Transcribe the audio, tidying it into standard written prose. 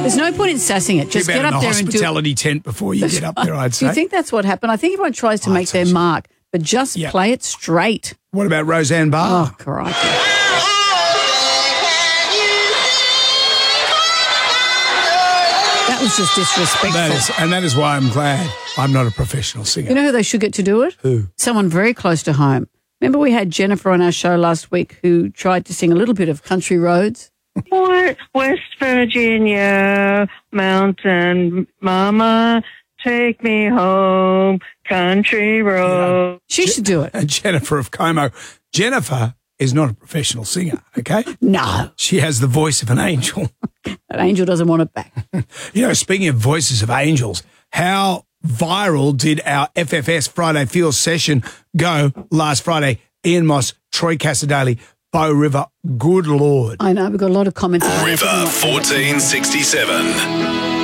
There's no point in sassing it. Just Keep out get in up the there and do it. hospitality tent before you get up there, I'd Do say. you think that's what happened? I think everyone tries to make their mark, but just play it straight. What about Roseanne Barr? Oh, crikey. That was just disrespectful. That is why I'm glad I'm not a professional singer. You know who they should get to do it? Who? Someone very close to home. Remember we had Jennifer on our show last week who tried to sing a little bit of Country Roads? West Virginia, mountain mama, take me home, country road. She should do it. Jennifer of Como. Jennifer is not a professional singer, okay? No. She has the voice of an angel. That angel doesn't want it back. You know, speaking of voices of angels, how viral did our FFS Friday Feels session go last Friday? Ian Moss, Troy Casadale, Bow River, good Lord. I know, we've got a lot of comments. River 1467.